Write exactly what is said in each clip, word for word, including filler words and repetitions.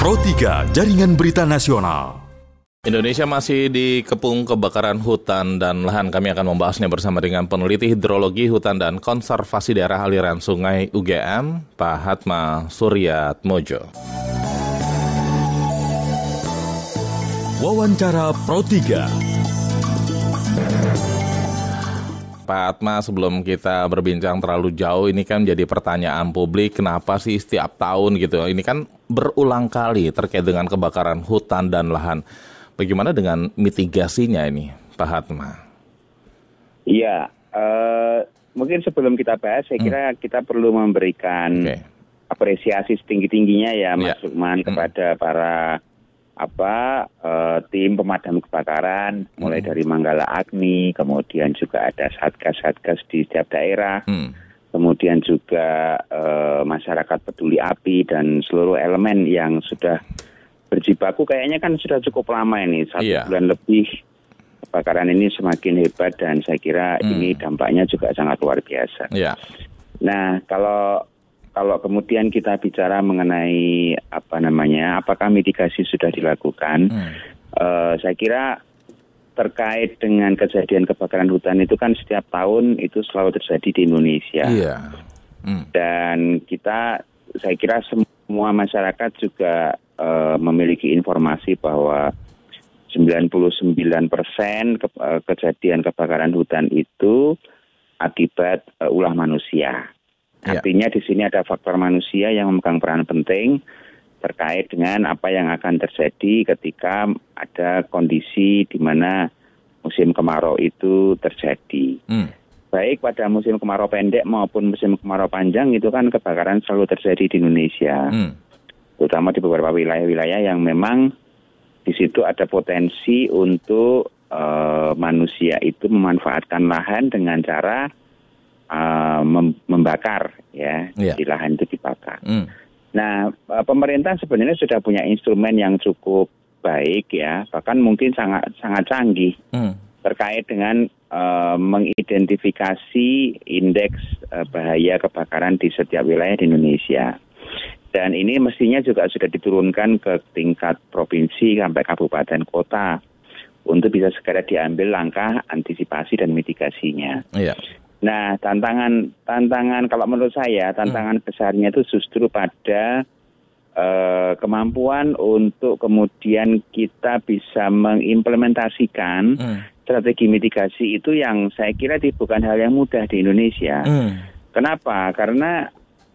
Pro tiga, Jaringan Berita Nasional. Indonesia masih dikepung kebakaran hutan dan lahan. Kami akan membahasnya bersama dengan peneliti hidrologi hutan dan konservasi daerah aliran sungai U G M, Pak Hatma Suryatmojo. Wawancara Pro tiga. Pak Hatma, sebelum kita berbincang terlalu jauh, ini kan jadi pertanyaan publik, kenapa sih setiap tahun gitu? Ini kan berulang kali terkait dengan kebakaran hutan dan lahan. Bagaimana dengan mitigasinya ini, Pak Hatma? Iya, uh, mungkin sebelum kita bahas, saya hmm. kira kita perlu memberikan okay. apresiasi setinggi-tingginya ya, Mas yeah. Lukman, hmm. kepada para apa uh, tim pemadam kebakaran, hmm. mulai dari Manggala Agni, kemudian juga ada satgas-satgas di setiap daerah, hmm. kemudian juga uh, masyarakat peduli api dan seluruh elemen yang sudah berjibaku kayaknya kan sudah cukup lama ini, satu yeah. bulan lebih kebakaran ini semakin hebat dan saya kira hmm. ini dampaknya juga sangat luar biasa. Yeah. Nah, kalau kalau kemudian kita bicara mengenai apa namanya, apakah mitigasi sudah dilakukan, hmm. uh, saya kira terkait dengan kejadian kebakaran hutan itu kan setiap tahun itu selalu terjadi di Indonesia. Yeah. Hmm. Dan kita, saya kira semua masyarakat juga Uh, memiliki informasi bahwa sembilan puluh sembilan persen ke, uh, kejadian kebakaran hutan itu akibat uh, ulah manusia. Ya. Artinya di sini ada faktor manusia yang memegang peran penting terkait dengan apa yang akan terjadi ketika ada kondisi di mana musim kemarau itu terjadi. Hmm. Baik pada musim kemarau pendek maupun musim kemarau panjang itu kan kebakaran selalu terjadi di Indonesia. Hmm. Terutama di beberapa wilayah-wilayah yang memang di situ ada potensi untuk uh, manusia itu memanfaatkan lahan dengan cara uh, mem- membakar, ya, yeah. di lahan itu dibakar. Mm. Nah, uh, pemerintah sebenarnya sudah punya instrumen yang cukup baik, ya, bahkan mungkin sangat sangat canggih mm. terkait dengan uh, mengidentifikasi indeks uh, bahaya kebakaran di setiap wilayah di Indonesia. Dan ini mestinya juga sudah diturunkan ke tingkat provinsi sampai kabupaten kota untuk bisa segera diambil langkah antisipasi dan mitigasinya. Iya. Nah, tantangan tantangan kalau menurut saya tantangan hmm. besarnya itu justru pada uh, kemampuan untuk kemudian kita bisa mengimplementasikan hmm. strategi mitigasi itu yang saya kira bukan hal yang mudah di Indonesia. Hmm. Kenapa? Karena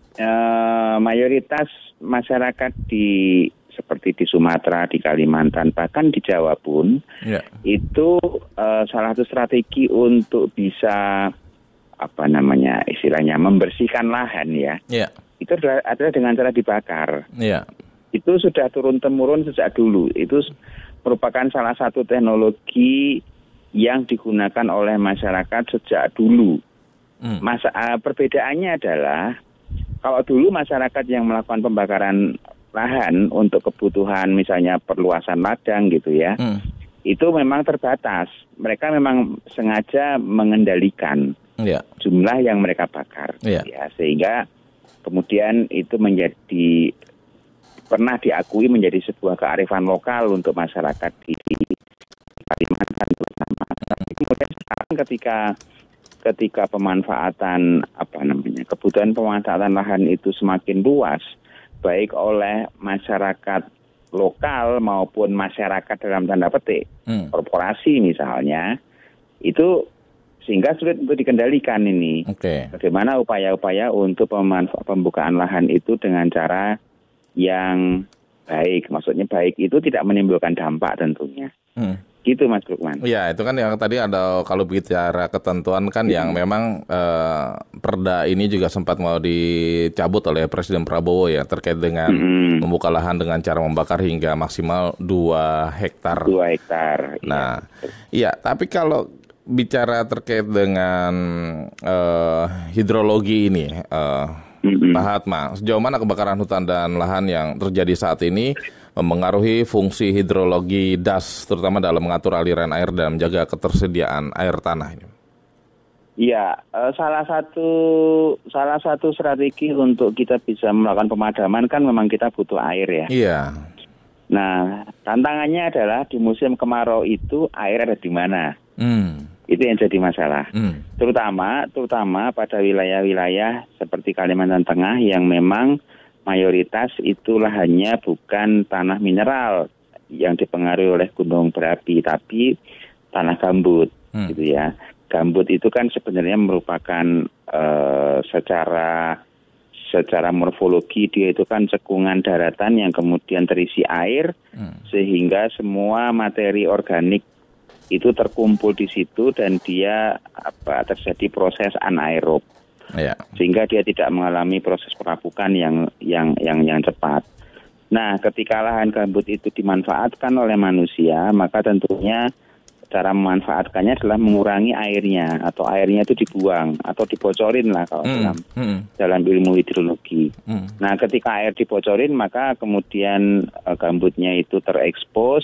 Uh, mayoritas masyarakat di seperti di Sumatera, di Kalimantan, bahkan di Jawa pun yeah. itu uh, salah satu strategi untuk bisa apa namanya istilahnya membersihkan lahan ya. Yeah. Itu adalah, adalah dengan cara dibakar. Yeah. Itu sudah turun temurun sejak dulu. Itu merupakan salah satu teknologi yang digunakan oleh masyarakat sejak dulu. Mm. Masa uh, perbedaannya adalah kalau dulu masyarakat yang melakukan pembakaran lahan untuk kebutuhan misalnya perluasan ladang gitu ya, hmm. itu memang terbatas. Mereka memang sengaja mengendalikan yeah. jumlah yang mereka bakar, yeah. ya, sehingga kemudian itu menjadi pernah diakui menjadi sebuah kearifan lokal untuk masyarakat di Kalimantan terutama. Tapi kemudian sekarang ketika ketika pemanfaatan apa namanya kebutuhan pemanfaatan lahan itu semakin luas baik oleh masyarakat lokal maupun masyarakat dalam tanda petik hmm. korporasi misalnya itu sehingga sulit untuk dikendalikan ini. Okay. Bagaimana upaya-upaya untuk pemanfa- pembukaan lahan itu dengan cara yang baik, maksudnya baik itu tidak menimbulkan dampak tentunya. Hmm. Gitu Mas Lukman. Iya, itu kan yang tadi ada kalau bicara ketentuan kan hmm. yang memang eh, perda ini juga sempat mau dicabut oleh Presiden Prabowo ya terkait dengan hmm. membuka lahan dengan cara membakar hingga maksimal dua hektar. dua hektar. Nah, iya, ya, tapi kalau bicara terkait dengan eh, hidrologi ini, eh, hmm. Pak Hatma, sejauh mana kebakaran hutan dan lahan yang terjadi saat ini mempengaruhi fungsi hidrologi D A S, terutama dalam mengatur aliran air dan menjaga ketersediaan air tanah ini? Iya, uh, salah satu salah satu strategi untuk kita bisa melakukan pemadaman kan memang kita butuh air ya. Iya. Nah, tantangannya adalah di musim kemarau itu air ada di mana? Hmm. Itu yang jadi masalah. Hmm. Terutama, terutama pada wilayah-wilayah seperti Kalimantan Tengah yang memang mayoritas itu lahannya bukan tanah mineral yang dipengaruhi oleh gunung berapi, tapi tanah gambut, hmm. gitu ya. Gambut itu kan sebenarnya merupakan uh, secara secara morfologi dia itu kan cekungan daratan yang kemudian terisi air, hmm. sehingga semua materi organik itu terkumpul di situ dan dia apa terjadi proses anaerob, ya. Sehingga dia tidak mengalami proses perapukan yang yang yang yang cepat. Nah, ketika lahan gambut itu dimanfaatkan oleh manusia, maka tentunya cara memanfaatkannya adalah mengurangi airnya, atau airnya itu dibuang atau dibocorin lah kalau hmm. dalam hmm. dalam ilmu hidrologi. Hmm. Nah, ketika air dibocorin maka kemudian uh, gambutnya itu terekspos,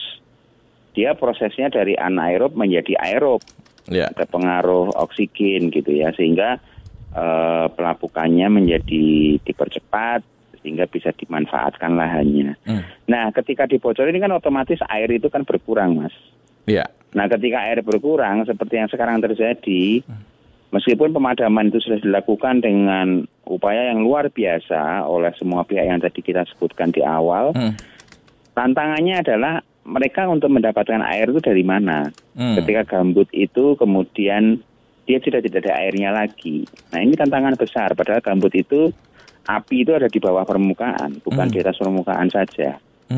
dia prosesnya dari anaerob menjadi aerob, yeah. ada pengaruh oksigen gitu ya, sehingga uh, pelapukannya menjadi dipercepat sehingga bisa dimanfaatkan lahannya. Hmm. Nah, ketika dibocorin ini kan otomatis air itu kan berkurang, Mas. Iya. Yeah. Nah, ketika air berkurang seperti yang sekarang terjadi, meskipun pemadaman itu sudah dilakukan dengan upaya yang luar biasa oleh semua pihak yang tadi kita sebutkan di awal, hmm. tantangannya adalah mereka untuk mendapatkan air itu dari mana? Hmm. Ketika gambut itu kemudian dia sudah tidak ada airnya lagi. Nah, ini tantangan besar, padahal gambut itu, api itu ada di bawah permukaan, bukan hmm. di atas permukaan saja.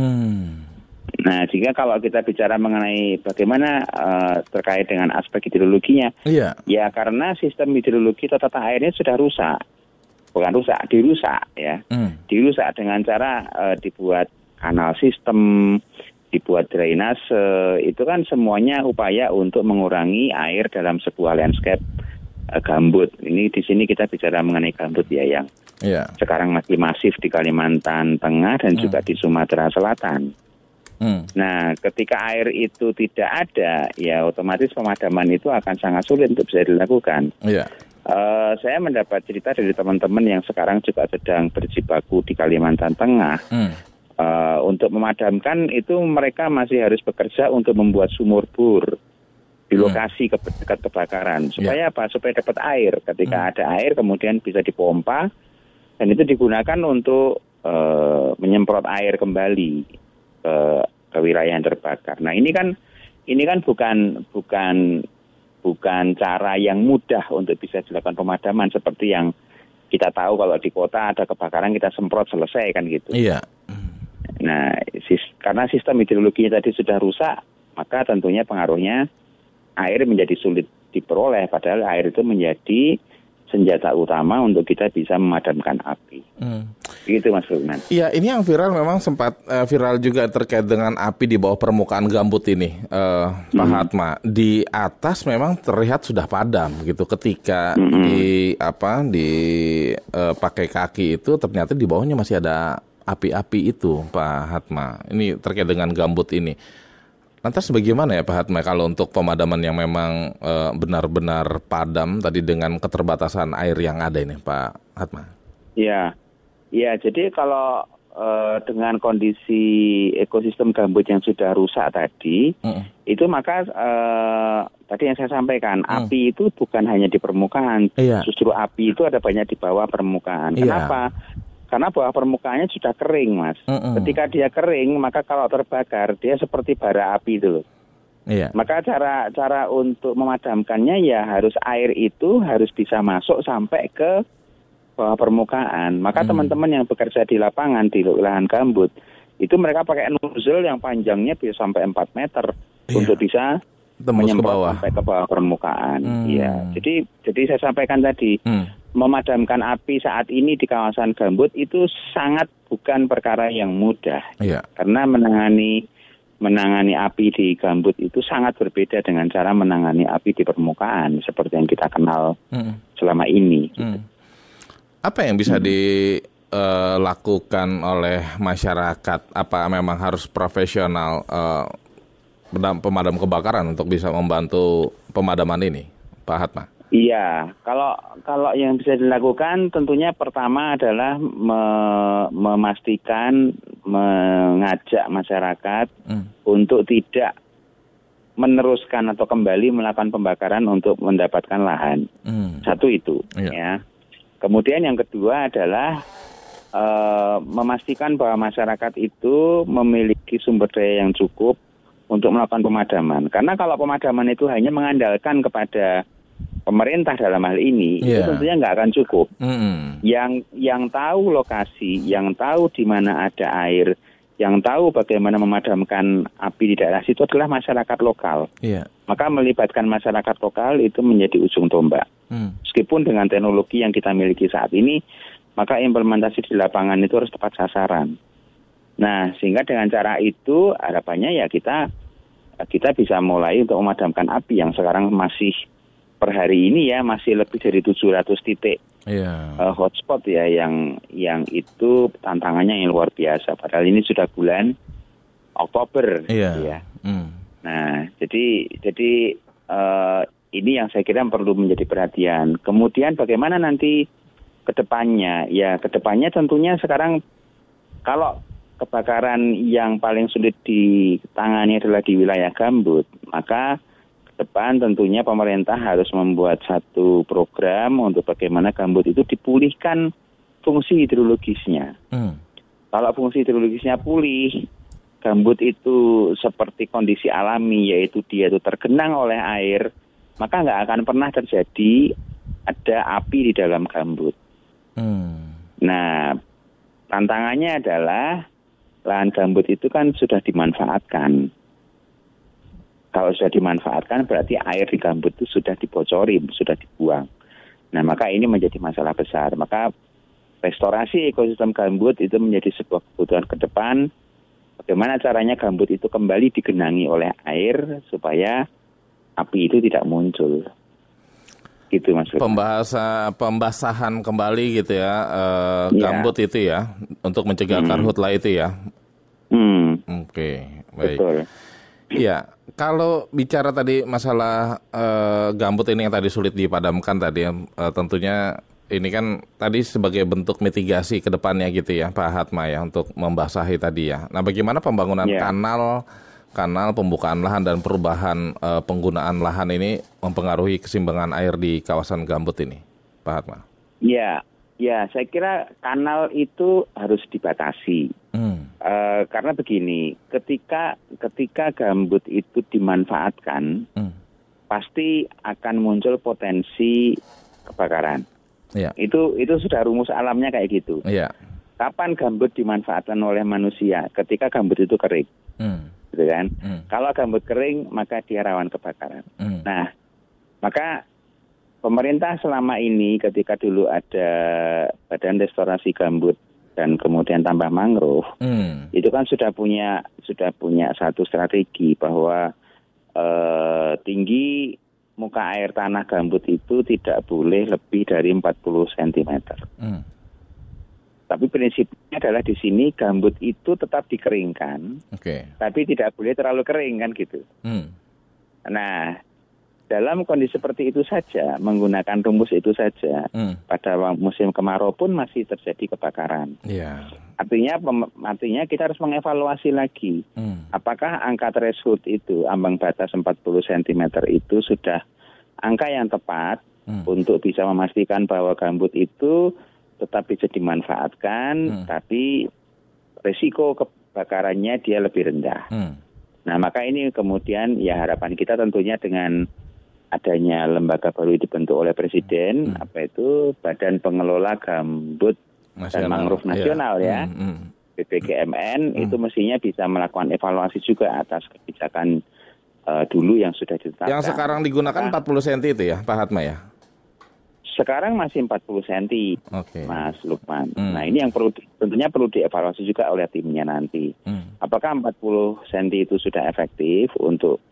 Hmm. Nah, jika kalau kita bicara mengenai bagaimana uh, terkait dengan aspek hidrologinya, iya. ya karena sistem hidrologi atau tata airnya sudah rusak, bukan rusak, dirusak ya, hmm. dirusak dengan cara uh, dibuat kanal sistem, dibuat drainase, itu kan semuanya upaya untuk mengurangi air dalam sebuah landscape uh, gambut. Ini di sini kita bicara mengenai gambut ya yang iya. sekarang masih masif di Kalimantan Tengah dan hmm. juga di Sumatera Selatan. Hmm. Nah, ketika air itu tidak ada, ya otomatis pemadaman itu akan sangat sulit untuk bisa dilakukan. Yeah. Uh, saya mendapat cerita dari teman-teman yang sekarang juga sedang berjibaku di Kalimantan Tengah. Hmm. Uh, untuk memadamkan itu mereka masih harus bekerja untuk membuat sumur bor di lokasi hmm. ke- dekat kebakaran. Supaya yeah. apa? Supaya dapat air. Ketika hmm. ada air kemudian bisa dipompa dan itu digunakan untuk uh, menyemprot air kembali ke, ke wilayah yang terbakar. Nah, ini kan ini kan bukan bukan bukan cara yang mudah untuk bisa dilakukan pemadaman seperti yang kita tahu kalau di kota ada kebakaran kita semprot selesai kan gitu. Iya. Nah, sis, karena sistem hidrologinya tadi sudah rusak, maka tentunya pengaruhnya air menjadi sulit diperoleh, padahal air itu menjadi senjata utama untuk kita bisa memadamkan api. Hmm. Gitu Mas Lukman. Iya, ini yang viral memang sempat uh, viral juga terkait dengan api di bawah permukaan gambut ini, uh, Pak hmm. Hatma. Di atas memang terlihat sudah padam gitu. Ketika hmm. di apa di uh, pakai kaki itu ternyata di bawahnya masih ada api-api itu, Pak Hatma. Ini terkait dengan gambut ini. Lantas bagaimana ya Pak Hatma kalau untuk pemadaman yang memang e, benar-benar padam tadi dengan keterbatasan air yang ada ini Pak Hatma? Iya, ya jadi kalau e, dengan kondisi ekosistem gambut yang sudah rusak tadi, mm. itu maka e, tadi yang saya sampaikan, mm. api itu bukan hanya di permukaan, iya. justru api itu ada banyak di bawah permukaan. Iya. Kenapa? Karena bawah permukaannya sudah kering, Mas. Mm-mm. Ketika dia kering, maka kalau terbakar, dia seperti bara api itu. Iya. Maka cara cara untuk memadamkannya ya harus air itu harus bisa masuk sampai ke bawah permukaan. Maka mm. teman-teman yang bekerja di lapangan, di lahan gambut, itu mereka pakai nozzle yang panjangnya bisa sampai empat meter iya. untuk bisa menyemprot sampai ke bawah permukaan. Iya. Mm. Jadi jadi saya sampaikan tadi, mm. memadamkan api saat ini di kawasan gambut itu sangat bukan perkara yang mudah. Iya. Karena menangani menangani api di gambut itu sangat berbeda dengan cara menangani api di permukaan seperti yang kita kenal mm. selama ini. Gitu. Mm. Apa yang bisa mm. dilakukan uh, oleh masyarakat? Apa memang harus profesional uh, pemadam kebakaran untuk bisa membantu pemadaman ini, Pak Hatma? Iya, kalau kalau yang bisa dilakukan tentunya pertama adalah me, memastikan mengajak masyarakat hmm. untuk tidak meneruskan atau kembali melakukan pembakaran untuk mendapatkan lahan. Hmm. Satu itu, yeah. ya. Kemudian yang kedua adalah uh, memastikan bahwa masyarakat itu memiliki sumber daya yang cukup untuk melakukan pemadaman. Karena kalau pemadaman itu hanya mengandalkan kepada pemerintah dalam hal ini, yeah. itu tentunya nggak akan cukup. Mm. Yang yang tahu lokasi, yang tahu di mana ada air, yang tahu bagaimana memadamkan api di daerah situ adalah masyarakat lokal. Yeah. Maka melibatkan masyarakat lokal itu menjadi ujung tombak. Mm. Meskipun dengan teknologi yang kita miliki saat ini, maka implementasi di lapangan itu harus tepat sasaran. Nah, sehingga dengan cara itu harapannya ya kita kita bisa mulai untuk memadamkan api yang sekarang masih per hari ini ya masih lebih dari tujuh ratus titik yeah. uh, hotspot ya yang yang itu tantangannya yang luar biasa. Padahal ini sudah bulan Oktober yeah. ya. Mm. Nah, jadi jadi uh, ini yang saya kira perlu menjadi perhatian. Kemudian bagaimana nanti kedepannya? Ya kedepannya tentunya sekarang kalau kebakaran yang paling sulit ditangani adalah di wilayah gambut, maka depan tentunya pemerintah harus membuat satu program untuk bagaimana gambut itu dipulihkan fungsi hidrologisnya. Hmm. Kalau fungsi hidrologisnya pulih, gambut itu seperti kondisi alami, yaitu dia itu tergenang oleh air, maka nggak akan pernah terjadi ada api di dalam gambut. Hmm. Nah, tantangannya adalah lahan gambut itu kan sudah dimanfaatkan. Kalau sudah dimanfaatkan berarti air di gambut itu sudah dibocori, sudah dibuang. Nah, maka ini menjadi masalah besar. Maka restorasi ekosistem gambut itu menjadi sebuah kebutuhan ke depan. Bagaimana caranya gambut itu kembali digenangi oleh air supaya api itu tidak muncul. Gitu Mas. Pembahasa pembasahan kembali gitu ya, eh, gambut ya. Itu ya untuk mencegah hmm. karhutla itu ya. Hmm. Oke, baik. Betul. Iya, kalau bicara tadi masalah uh, gambut ini yang tadi sulit dipadamkan tadi, uh, tentunya ini kan tadi sebagai bentuk mitigasi ke depannya gitu ya, Pak Hatma ya, untuk membasahi tadi ya. Nah, bagaimana pembangunan yeah. kanal, kanal pembukaan lahan dan perubahan uh, penggunaan lahan ini mempengaruhi keseimbangan air di kawasan gambut ini, Pak Hatma? Iya, ya, saya kira kanal itu harus dibatasi. Hmm. Uh, karena begini, ketika ketika gambut itu dimanfaatkan, hmm. pasti akan muncul potensi kebakaran. Yeah. Itu itu sudah rumus alamnya kayak gitu. Yeah. Kapan gambut dimanfaatkan oleh manusia? Ketika gambut itu kering, hmm. gitu kan? Hmm. Kalau gambut kering, maka dia rawan kebakaran. Hmm. Nah, maka pemerintah selama ini ketika dulu ada Badan Restorasi Gambut dan kemudian tambah mangrove, hmm. itu kan sudah punya sudah punya satu strategi bahwa eh, tinggi muka air tanah gambut itu tidak boleh lebih dari empat puluh sentimeter. Hmm. Tapi prinsipnya adalah di sini gambut itu tetap dikeringkan, okay. tapi tidak boleh terlalu kering kan gitu. Hmm. Nah, dalam kondisi seperti itu saja, menggunakan rumus itu saja, hmm. pada musim kemarau pun masih terjadi kebakaran. Yeah. Artinya, pem- artinya kita harus mengevaluasi lagi, hmm. apakah angka threshold itu, ambang batas empat puluh sentimeter itu sudah angka yang tepat hmm. untuk bisa memastikan bahwa gambut itu tetap bisa dimanfaatkan, hmm. tapi risiko kebakarannya dia lebih rendah. Hmm. Nah, maka ini kemudian ya harapan kita tentunya dengan adanya lembaga baru dibentuk oleh Presiden, hmm. apa itu Badan Pengelola Gambut Nasional, dan Mangrove Nasional ya, ya. Hmm. B P G M N, hmm. itu mestinya bisa melakukan evaluasi juga atas kebijakan uh, dulu yang sudah ditetapkan. Yang sekarang digunakan nah, empat puluh sentimeter itu ya, Pak Hatma ya? Sekarang masih empat puluh sentimeter, okay. Mas Lukman. Hmm. Nah, ini yang perlu tentunya perlu dievaluasi juga oleh timnya nanti. Hmm. Apakah empat puluh sentimeter itu sudah efektif untuk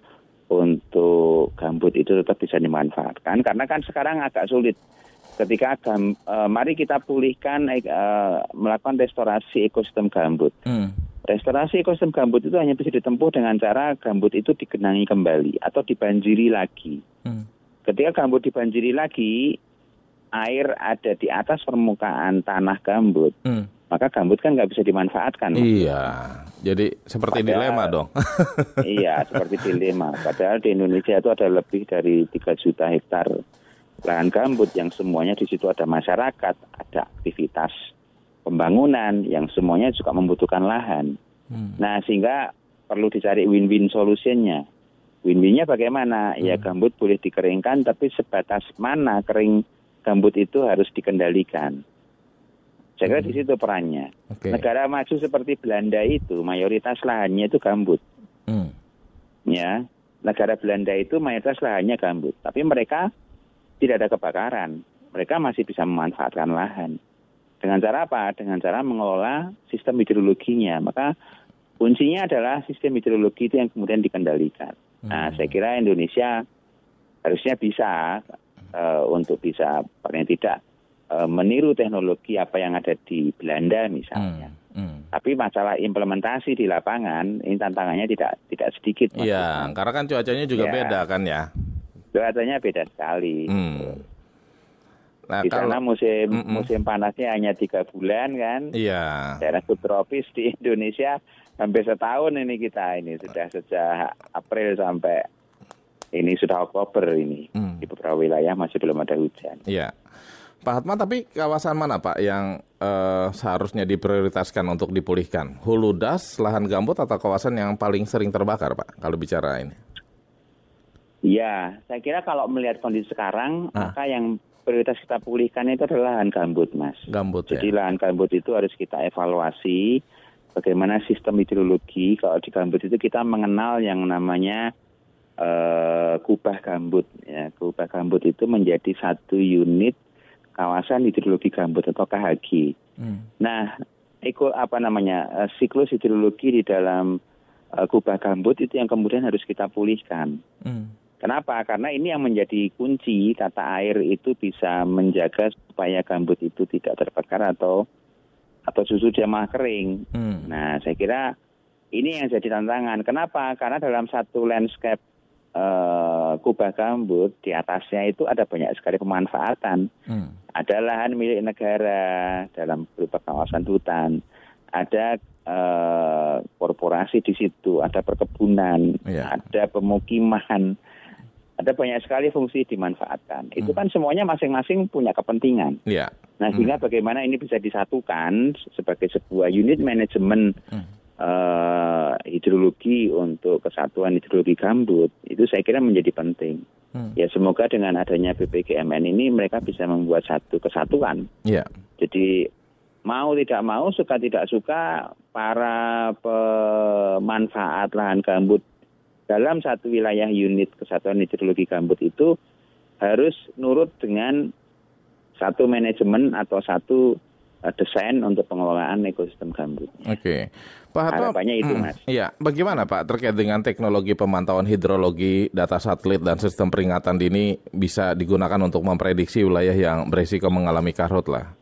untuk gambut itu tetap bisa dimanfaatkan? Karena kan sekarang agak sulit ketika gam, e, mari kita pulihkan e, melakukan restorasi ekosistem gambut. Hmm. Restorasi ekosistem gambut itu hanya bisa ditempuh dengan cara gambut itu digenangi kembali atau dibanjiri lagi. Hmm. Ketika gambut dibanjiri lagi, air ada di atas permukaan tanah gambut, hmm. maka gambut kan nggak bisa dimanfaatkan. Iya, jadi seperti padahal, dilema dong. Iya, seperti dilema. Padahal di Indonesia itu ada lebih dari tiga juta hektar lahan gambut yang semuanya di situ ada masyarakat, ada aktivitas pembangunan yang semuanya juga membutuhkan lahan. Hmm. Nah, sehingga perlu dicari win-win solutionnya. Win-winnya bagaimana? Hmm. Ya gambut boleh dikeringkan, tapi sebatas mana kering gambut itu harus dikendalikan. Saya kira hmm. di situ perannya. Okay. Negara maju seperti Belanda itu mayoritas lahannya itu gambut. Hmm. Ya, negara Belanda itu mayoritas lahannya gambut, tapi mereka tidak ada kebakaran. Mereka masih bisa memanfaatkan lahan. Dengan cara apa? Dengan cara mengelola sistem hidrologinya. Maka kuncinya adalah sistem hidrologi itu yang kemudian dikendalikan. Hmm. Nah, saya kira Indonesia harusnya bisa uh, untuk bisa paling tidak meniru teknologi apa yang ada di Belanda misalnya. Hmm, hmm. Tapi masalah implementasi di lapangan ini tantangannya tidak tidak sedikit. Iya, karena kan cuacanya juga ya. beda kan ya. Cuacanya beda sekali. Hmm. Nah, di sana kalau, musim mm-mm. musim panasnya hanya tiga bulan kan. Iya. Daerah subtropis di Indonesia hampir setahun ini kita ini sudah sejak April sampai ini sudah Oktober ini. Hmm. Di beberapa wilayah masih belum ada hujan. Iya. Pak Hatma, tapi kawasan mana Pak yang uh, seharusnya diprioritaskan untuk dipulihkan? Hulu das, lahan gambut, atau kawasan yang paling sering terbakar Pak, kalau bicara ini? Ya, saya kira kalau melihat kondisi sekarang, ah. maka yang prioritas kita pulihkan itu adalah lahan gambut, Mas. Gambut, Jadi ya? lahan gambut itu harus kita evaluasi, bagaimana sistem hidrologi. Kalau di gambut itu kita mengenal yang namanya uh, kubah gambut. Ya, kubah gambut itu menjadi satu unit kawasan hidrologi gambut atau K H G. Hmm. Nah, eko apa namanya uh, siklus hidrologi di dalam uh, kubah gambut itu yang kemudian harus kita pulihkan. Hmm. Kenapa? Karena ini yang menjadi kunci tata air itu bisa menjaga supaya gambut itu tidak terbakar atau atau susu dia malah kering. Hmm. Nah, saya kira ini yang jadi tantangan. Kenapa? Karena dalam satu landscape Uh, kubah gambut di atasnya itu ada banyak sekali pemanfaatan. Hmm. Ada lahan milik negara dalam berupa kawasan hutan, ada uh, korporasi di situ, ada perkebunan, yeah. ada pemukiman, ada banyak sekali fungsi dimanfaatkan. Hmm. Itu kan semuanya masing-masing punya kepentingan. Yeah. Nah, sehingga hmm. bagaimana ini bisa disatukan sebagai sebuah unit manajemen hmm. Uh, hidrologi untuk kesatuan hidrologi gambut itu saya kira menjadi penting. Hmm. Ya semoga dengan adanya B P G M N ini mereka bisa membuat satu kesatuan. Yeah. Jadi mau tidak mau, suka tidak suka, para pemanfaat lahan gambut dalam satu wilayah unit kesatuan hidrologi gambut itu harus nurut dengan satu manajemen atau satu uh, desain untuk pengelolaan ekosistem gambut. Oke. Okay. Pak Hatma, harapannya itu, Mas. Hmm, iya, bagaimana Pak terkait dengan teknologi pemantauan hidrologi, data satelit dan sistem peringatan dini bisa digunakan untuk memprediksi wilayah yang berisiko mengalami karhutlah?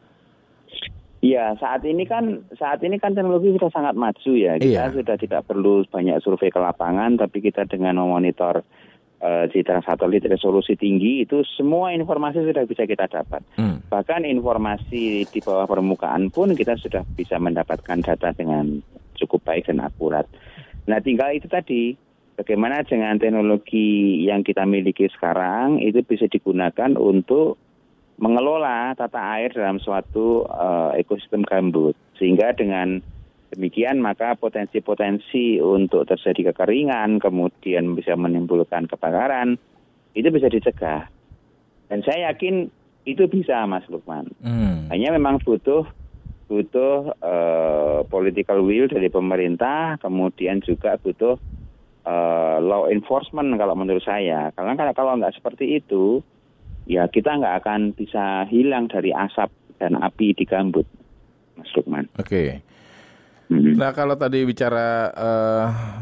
Iya, saat ini kan saat ini kan teknologi sudah sangat maju ya. Kita iya. sudah tidak perlu banyak survei ke lapangan, tapi kita dengan memonitor uh, citra satelit resolusi tinggi itu semua informasi sudah bisa kita dapat. Hmm. Bahkan informasi di bawah permukaan pun kita sudah bisa mendapatkan data dengan cukup baik dan akurat. Nah, tinggal itu tadi, bagaimana dengan teknologi yang kita miliki sekarang itu bisa digunakan untuk mengelola tata air dalam suatu uh, ekosistem gambut. Sehingga dengan demikian maka potensi-potensi untuk terjadi kekeringan, kemudian bisa menimbulkan kebakaran, itu bisa dicegah. Dan saya yakin itu bisa, Mas Lukman. Hmm. Hanya memang butuh butuh uh, political will dari pemerintah, kemudian juga butuh uh, law enforcement kalau menurut saya. Karena kalau kalau nggak seperti itu, ya kita nggak akan bisa hilang dari asap dan api di gambut, Mas Lukman. Oke. Okay. Mm-hmm. Nah, kalau tadi bicara uh,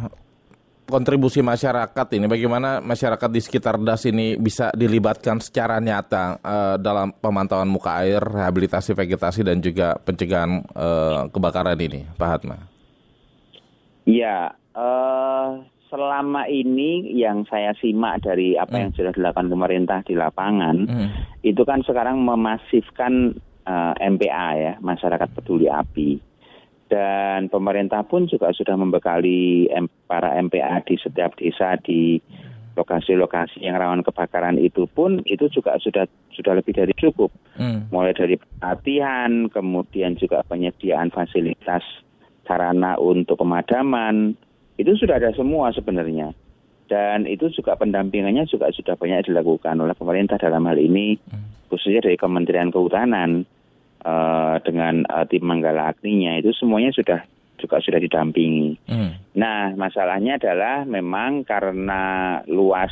kontribusi masyarakat ini, bagaimana masyarakat di sekitar das ini bisa dilibatkan secara nyata uh, dalam pemantauan muka air, rehabilitasi vegetasi dan juga pencegahan uh, kebakaran ini, Pak Hatma? Iya, uh, selama ini yang saya simak dari apa hmm. yang sudah dilakukan pemerintah di lapangan, hmm. itu kan sekarang memasifkan uh, M P A ya, masyarakat peduli api. Dan pemerintah pun juga sudah membekali M- para M P A di setiap desa di lokasi-lokasi yang rawan kebakaran itu pun itu juga sudah sudah lebih dari cukup. Hmm. Mulai dari pelatihan, kemudian juga penyediaan fasilitas sarana untuk pemadaman, itu sudah ada semua sebenarnya. Dan itu juga pendampingannya juga sudah banyak dilakukan oleh pemerintah dalam hal ini, hmm. khususnya dari Kementerian Kehutanan uh, dengan uh, tim Manggala Agninya, itu semuanya sudah juga sudah didampingi. Hmm. Nah, masalahnya adalah memang karena luas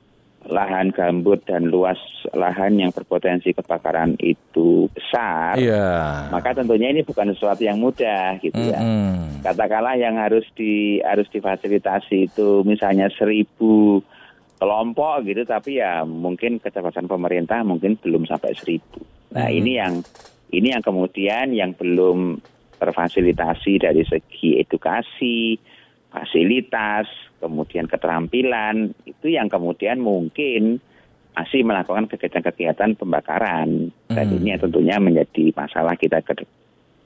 lahan gambut dan luas lahan yang berpotensi kebakaran itu besar, yeah. maka tentunya ini bukan sesuatu yang mudah gitu ya. Mm-hmm. Katakanlah yang harus di harus difasilitasi itu misalnya seribu kelompok gitu, tapi ya mungkin kecerdasan pemerintah mungkin belum sampai seribu. Nah, mm-hmm. ini yang ini yang kemudian yang belum terfasilitasi dari segi edukasi, fasilitas, kemudian keterampilan, itu yang kemudian mungkin masih melakukan kegiatan-kegiatan pembakaran. Dan hmm. ini tentunya menjadi masalah kita ke depan.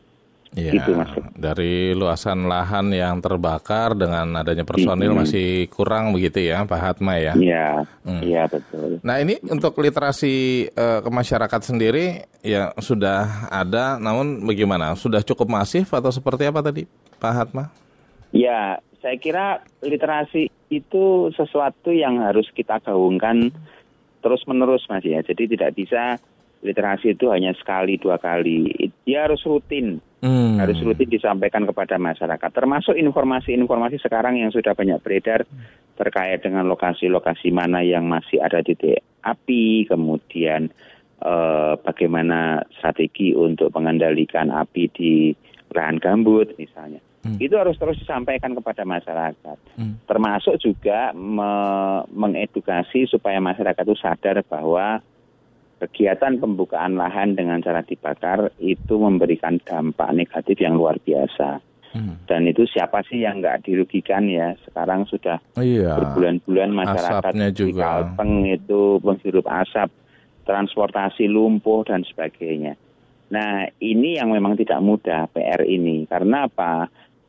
Ya, gitu, Mas. Dari luasan lahan yang terbakar dengan adanya personil hmm. masih kurang begitu ya, Pak Hatma ya? Iya, hmm. iya betul. Nah, ini untuk literasi uh, ke masyarakat sendiri ya sudah ada, namun bagaimana? Sudah cukup masif atau seperti apa tadi, Pak Hatma? Ya, saya kira literasi itu sesuatu yang harus kita gaungkan terus-menerus, Mas ya. Jadi tidak bisa literasi itu hanya sekali dua kali. Dia harus rutin. Hmm. Harus rutin disampaikan kepada masyarakat. Termasuk informasi-informasi sekarang yang sudah banyak beredar terkait dengan lokasi-lokasi mana yang masih ada titik api, kemudian eh, bagaimana strategi untuk mengendalikan api di lahan gambut misalnya. Hmm. Itu harus terus disampaikan kepada masyarakat. Hmm. Termasuk juga me- mengedukasi supaya masyarakat itu sadar bahwa kegiatan pembukaan lahan dengan cara dibakar itu memberikan dampak negatif yang luar biasa. Hmm. Dan itu siapa sih yang nggak dirugikan ya? Sekarang sudah iya. berbulan-bulan masyarakat di Kalteng itu menghirup asap, transportasi lumpuh dan sebagainya. Nah, ini yang memang tidak mudah P R ini. Karena apa?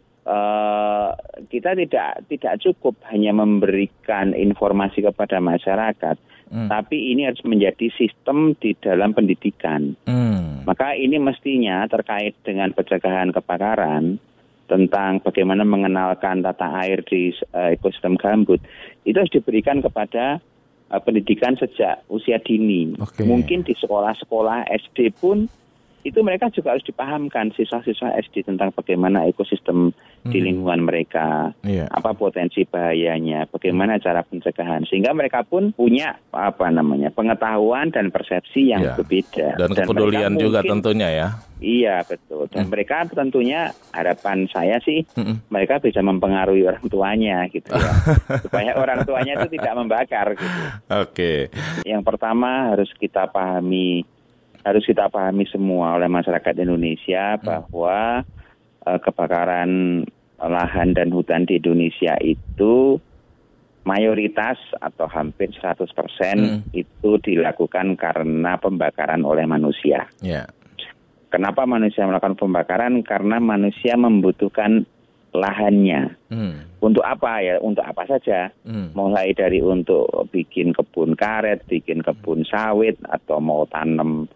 Uh, kita tidak tidak cukup hanya memberikan informasi kepada masyarakat, hmm. tapi ini harus menjadi sistem di dalam pendidikan. Hmm. Maka ini mestinya terkait dengan pencegahan kebakaran, tentang bagaimana mengenalkan tata air di uh, ekosistem gambut, itu harus diberikan kepada uh, pendidikan sejak usia dini. Okay. Mungkin di sekolah-sekolah S D pun itu mereka juga harus dipahamkan siswa-siswa S D tentang bagaimana ekosistem hmm. di lingkungan mereka, yeah. apa potensi bahayanya, bagaimana cara pencegahan, sehingga mereka pun punya apa namanya pengetahuan dan persepsi yang yeah. berbeda dan, dan kepedulian juga mungkin, tentunya ya. Iya betul, dan hmm. mereka tentunya harapan saya sih hmm. mereka bisa mempengaruhi orang tuanya gitu ya, supaya orang tuanya itu tidak membakar gitu. Oke. Okay. Yang pertama harus kita pahami. Harus kita pahami semua oleh masyarakat Indonesia bahwa uh, kebakaran lahan dan hutan di Indonesia itu mayoritas atau hampir seratus persen hmm. itu dilakukan karena pembakaran oleh manusia. Yeah. Kenapa manusia melakukan pembakaran? Karena manusia membutuhkan lahannya. Hmm. Untuk apa ya? Untuk apa saja? Hmm. Mulai dari untuk bikin kebun karet, bikin kebun sawit, atau mau tanam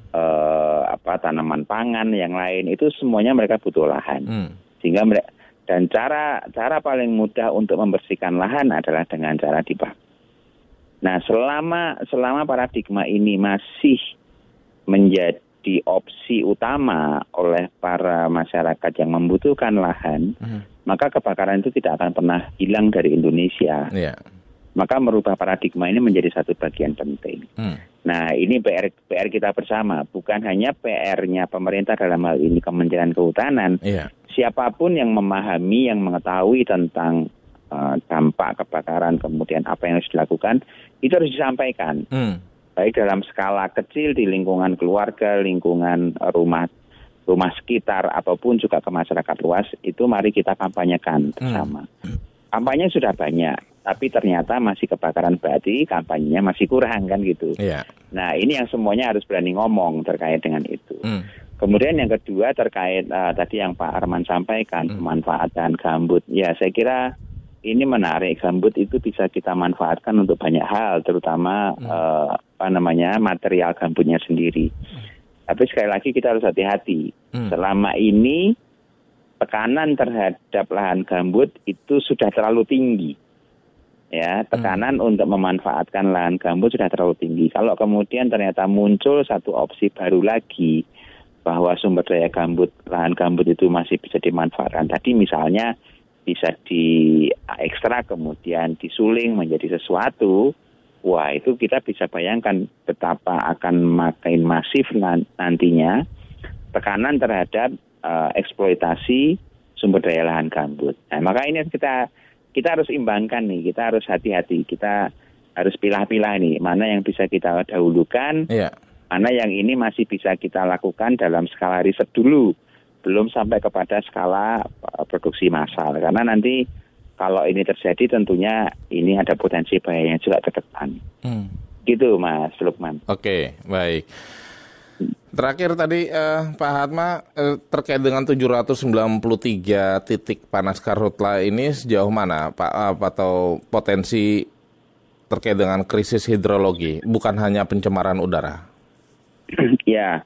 Uh, apa tanaman pangan yang lain, itu semuanya mereka butuh lahan. Hmm. Sehingga mereka, dan cara cara paling mudah untuk membersihkan lahan adalah dengan cara dibakar. Nah, selama selama paradigma ini masih menjadi opsi utama oleh para masyarakat yang membutuhkan lahan, hmm. maka kebakaran itu tidak akan pernah hilang dari Indonesia. Yeah. Maka merubah paradigma ini menjadi satu bagian penting. Hmm. Nah, ini P R P R kita bersama, bukan hanya P R-nya pemerintah dalam hal ini Kementerian Kehutanan. Yeah. Siapapun yang memahami, yang mengetahui tentang uh, dampak kebakaran, kemudian apa yang harus dilakukan, itu harus disampaikan. Hmm. Baik dalam skala kecil di lingkungan keluarga, lingkungan rumah rumah sekitar, ataupun juga ke masyarakat luas, itu mari kita kampanyekan bersama. Hmm. Kampanye sudah banyak. Tapi ternyata masih kebakaran, berarti kampanyenya masih kurang kan gitu. Iya. Nah, ini yang semuanya harus berani ngomong terkait dengan itu. Hmm. Kemudian yang kedua terkait uh, tadi yang Pak Arman sampaikan, hmm. pemanfaatan gambut. Ya, saya kira ini menarik. Gambut itu bisa kita manfaatkan untuk banyak hal, terutama hmm. uh, apa namanya material gambutnya sendiri. Hmm. Tapi sekali lagi kita harus hati-hati. Hmm. Selama ini tekanan terhadap lahan gambut itu sudah terlalu tinggi. Ya, tekanan hmm. untuk memanfaatkan lahan gambut sudah terlalu tinggi. Kalau kemudian ternyata muncul satu opsi baru lagi bahwa sumber daya gambut, lahan gambut itu masih bisa dimanfaatkan. Tadi misalnya bisa diekstrak kemudian disuling menjadi sesuatu. Wah, itu kita bisa bayangkan betapa akan makin masif nantinya tekanan terhadap uh, eksploitasi sumber daya lahan gambut. Nah, maka ini kita kita harus imbangkan nih, kita harus hati-hati, kita harus pilah-pilah nih, mana yang bisa kita dahulukan, yeah. mana yang ini masih bisa kita lakukan dalam skala riset dulu, belum sampai kepada skala uh, produksi massal. Karena nanti kalau ini terjadi tentunya ini ada potensi bahayanya juga ke depan. Hmm. Gitu Mas Lukman. Oke, baik. Terakhir tadi eh, Pak Hatma eh, terkait dengan tujuh ratus sembilan puluh tiga titik panas karhutla ini sejauh mana Pak apa, atau potensi terkait dengan krisis hidrologi bukan hanya pencemaran udara? Ya,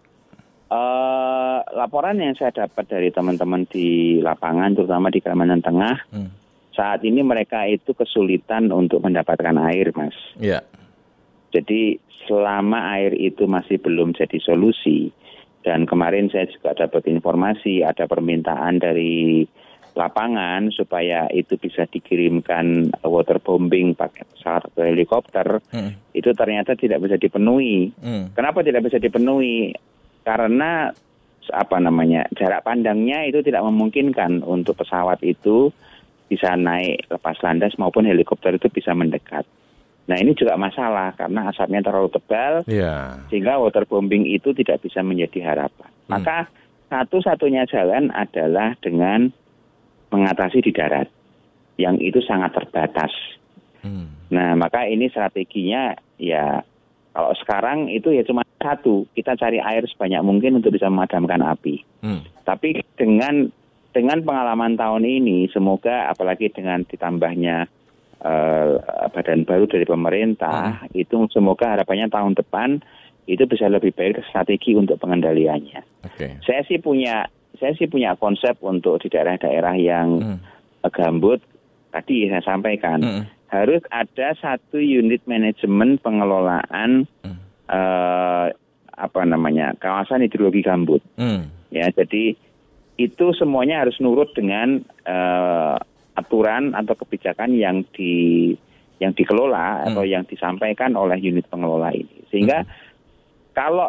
uh, laporan yang saya dapat dari teman-teman di lapangan terutama di Kalimantan Tengah hmm. saat ini mereka itu kesulitan untuk mendapatkan air, Mas. Iya. Jadi selama air itu masih belum jadi solusi, dan kemarin saya juga dapat informasi ada permintaan dari lapangan supaya itu bisa dikirimkan waterbombing pakai pesawat atau helikopter, hmm. itu ternyata tidak bisa dipenuhi. Hmm. Kenapa tidak bisa dipenuhi? Karena apa namanya jarak pandangnya itu tidak memungkinkan untuk pesawat itu bisa naik lepas landas maupun helikopter itu bisa mendekat. Nah ini juga masalah karena asapnya terlalu tebal, yeah. sehingga waterbombing itu tidak bisa menjadi harapan. Hmm. Maka satu-satunya jalan adalah dengan mengatasi di darat, yang itu sangat terbatas. Hmm. Nah maka ini strateginya ya kalau sekarang itu ya cuma satu, kita cari air sebanyak mungkin untuk bisa memadamkan api. Hmm. Tapi dengan dengan pengalaman tahun ini, semoga apalagi dengan ditambahnya Uh, badan baru dari pemerintah, hmm. itu semoga harapannya tahun depan itu bisa lebih baik strategi untuk pengendaliannya. Okay. Saya sih punya, saya sih punya konsep untuk di daerah-daerah yang hmm. gambut. Tadi saya sampaikan hmm. harus ada satu unit manajemen pengelolaan hmm. uh, apa namanya kawasan hidrologi gambut. Hmm. Ya, jadi itu semuanya harus nurut dengan uh, aturan atau kebijakan yang di yang dikelola hmm. atau yang disampaikan oleh unit pengelola ini. Sehingga hmm. kalau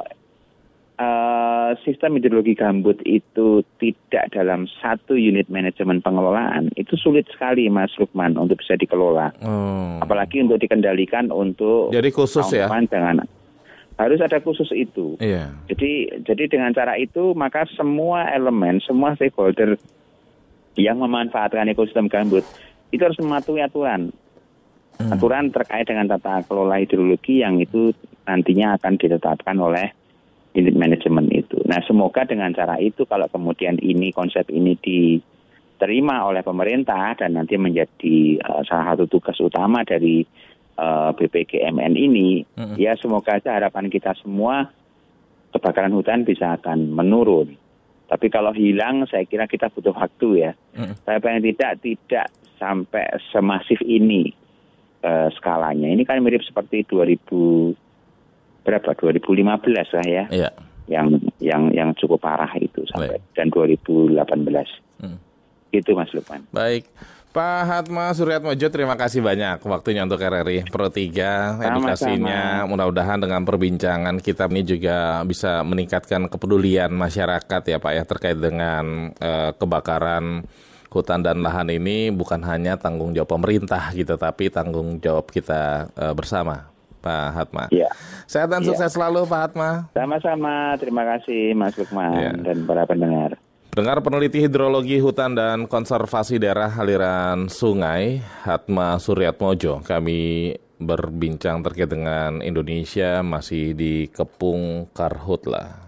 uh, sistem hidrologi gambut itu tidak dalam satu unit manajemen pengelolaan, itu sulit sekali Mas Lukman untuk bisa dikelola. Hmm. Apalagi untuk dikendalikan untuk jadi khusus ya. Dengan, harus ada khusus itu. Yeah. Jadi jadi dengan cara itu maka semua elemen, semua stakeholder yang memanfaatkan ekosistem gambut itu harus mematuhi aturan. Hmm. Aturan terkait dengan tata kelola hidrologi yang itu nantinya akan ditetapkan oleh unit manajemen itu. Nah, semoga dengan cara itu kalau kemudian ini konsep ini diterima oleh pemerintah dan nanti menjadi uh, salah satu tugas utama dari uh, B P G M N ini, hmm. ya semoga aja harapan kita semua kebakaran hutan bisa akan menurun. Tapi kalau hilang, saya kira kita butuh waktu ya. Mm. Saya paling tidak tidak sampai semasif ini uh, skalanya. Ini kan mirip seperti dua ribu berapa? dua ribu lima belas lah ya. Yeah. Yang yang yang cukup parah itu sampai Baik. Dan dua ribu delapan belas. Mm. Gitu Mas Lukman. Baik. Pak Hatma Suryatmojo, terima kasih banyak waktunya untuk R R I Pro tiga, edukasinya. Sama-sama. Mudah-mudahan dengan perbincangan kita ini juga bisa meningkatkan kepedulian masyarakat ya Pak ya terkait dengan eh, kebakaran hutan dan lahan ini bukan hanya tanggung jawab pemerintah gitu, tapi tanggung jawab kita eh, bersama. Pak Hatma. Ya. Sehat dan ya. Sukses selalu Pak Hatma. Sama-sama, terima kasih Mas Lukman ya. Dan para pendengar. Pendengar, peneliti hidrologi hutan dan konservasi daerah aliran sungai Hatma Suryatmojo kami berbincang terkait dengan Indonesia masih dikepung karhut lah.